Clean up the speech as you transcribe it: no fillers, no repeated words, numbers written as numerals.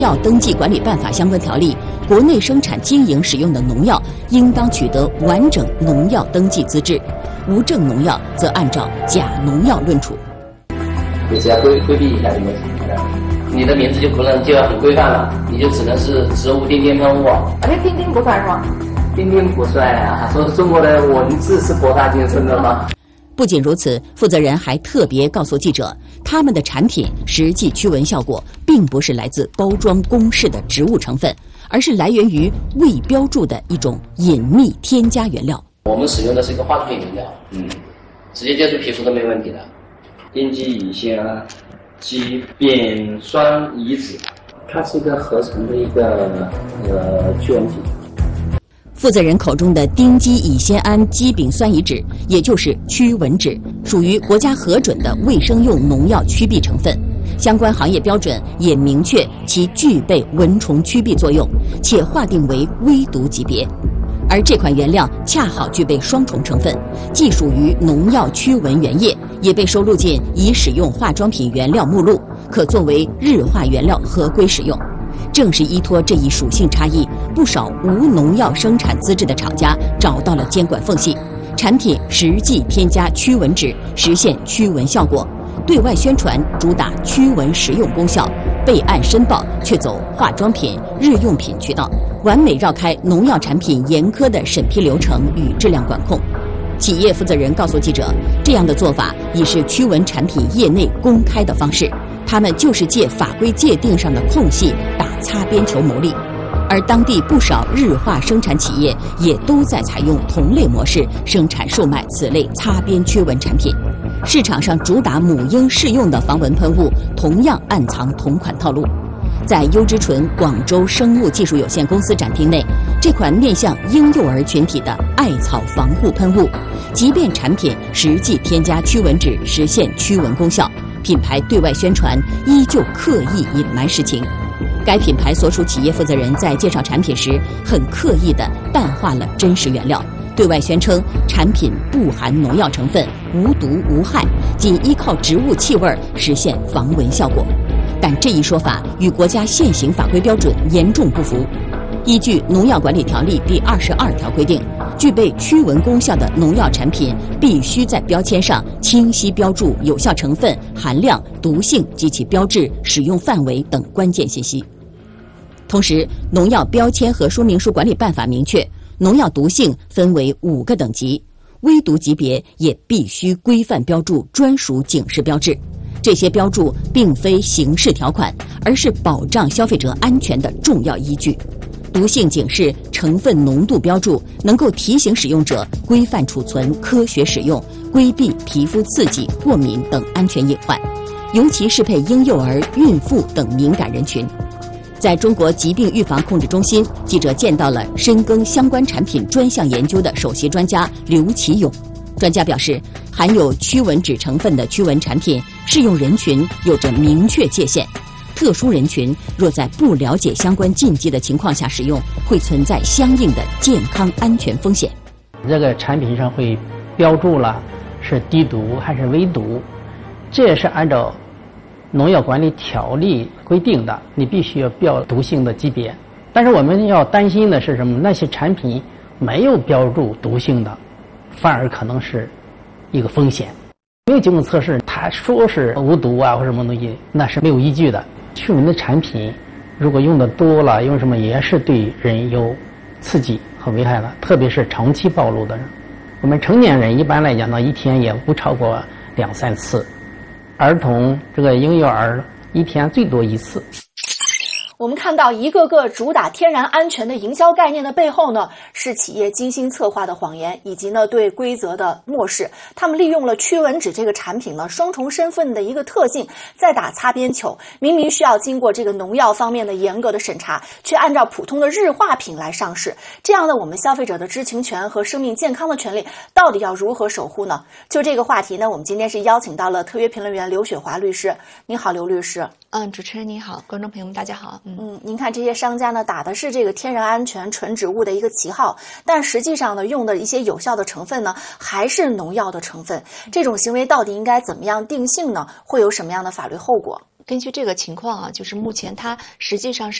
药登记管理办法相关条例，国内生产经营使用的农药应当取得完整农药登记资质，无证农药则按照假农药论处。 你只要规避一下就没什么，你的名字就可能就要很规范了，你就只能是植物丁丁喷雾。 丁丁不算是吗？ 丁丁不算呀，说中国的文字是博大精深的吗？ 不仅如此，负责人还特别告诉记者，他们的产品实际驱蚊效果并不是来自包装公示的植物成分，而是来源于未标注的一种隐秘添加原料。 我们使用的是一个化妆品原料，直接接触皮肤都没问题的。丁基乙酰胺基丙酸乙酯，它是一个合成的一个驱蚊剂。 负责人口中的丁基乙酰胺基丙酸乙酯，也就是驱蚊酯，属于国家核准的卫生用农药驱避成分。相关行业标准也明确其具备蚊虫驱避作用，且划定为微毒级别。而这款原料恰好具备双重成分，既属于农药驱蚊原液，也被收录进已使用化妆品原料目录，可作为日化原料合规使用。正是依托这一属性差异，不少无农药生产资质的厂家找到了监管缝隙，产品实际添加驱蚊酯，实现驱蚊效果。对外宣传主打驱蚊实用功效，备案申报却走化妆品、日用品渠道，完美绕开农药产品严苛的审批流程与质量管控。企业负责人告诉记者，这样的做法已是驱蚊产品业内公开的方式，他们就是借法规界定上的空隙打擦边球牟利。而当地不少日化生产企业也都在采用同类模式生产售卖此类擦边驱蚊产品。市场上主打母婴适用的防蚊喷雾同样暗藏同款套路。在优之醇广州生物技术有限公司展厅内，这款面向婴幼儿群体的艾草防护喷雾，即便产品实际添加驱蚊酯实现驱蚊功效，品牌对外宣传依旧刻意隐瞒实情。该品牌所属企业负责人在介绍产品时，很刻意地淡化了真实原料，对外宣称产品不含农药成分，无毒无害，仅依靠植物气味实现防蚊效果。但这一说法与国家现行法规标准严重不符。依据《农药管理条例》第22条规定，具备驱蚊功效的农药产品必须在标签上清晰标注有效成分、含量、毒性及其标志、使用范围等关键信息。同时，《农药标签和说明书管理办法》明确，农药毒性分为5个等级，微毒级别也必须规范标注专属警示标志。这些标注并非形式条款，而是保障消费者安全的重要依据。毒性警示、成分浓度标注能够提醒使用者规范储存、科学使用，规避皮肤刺激、过敏等安全隐患，尤其适配婴幼儿、孕妇等敏感人群。在中国疾病预防控制中心，记者见到了深耕相关产品专项研究的首席专家刘启勇。专家表示，含有驱蚊酯成分的驱蚊产品适用人群有着明确界限，特殊人群若在不了解相关禁忌的情况下使用，会存在相应的健康安全风险。 这个产品上会标注了是低毒还是微毒，这也是按照农药管理条例规定的，你必须要标毒性的级别。但是我们要担心的是什么？那些产品没有标注毒性的，反而可能是一个风险。没有经过测试，他说是无毒啊或什么东西，那是没有依据的。驱蚊的产品如果用的多了，用什么也是对人有刺激和危害的，特别是长期暴露的人。我们成年人一般来讲呢，一天也不超过2-3次，儿童这个婴幼儿一天最多1次。 我们看到一个个主打天然安全的营销概念的背后呢，是企业精心策划的谎言，以及呢对规则的漠视。他们利用了驱蚊酯这个产品呢双重身份的一个特性，再打擦边球。明明需要经过这个农药方面的严格的审查，却按照普通的日化品来上市。这样的我们消费者的知情权和生命健康的权利到底要如何守护呢？就这个话题呢，我们今天是邀请到了特约评论员刘雪华律师。您好，刘律师。 主持人你好，观众朋友们大家好。 您看这些商家呢打的是这个天然安全纯植物的一个旗号，但实际上呢用的一些有效的成分呢还是农药的成分。这种行为到底应该怎么样定性呢？会有什么样的法律后果？ 根据这个情况啊，就是目前它实际上是